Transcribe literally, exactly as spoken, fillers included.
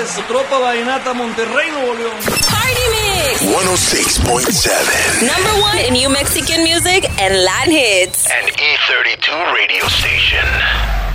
es Tropa Vallenata Monterrey, Nuevo León. Party Mix one oh six point seven. Number one in New Mexican music and Latin hits. An E thirty-two radio station.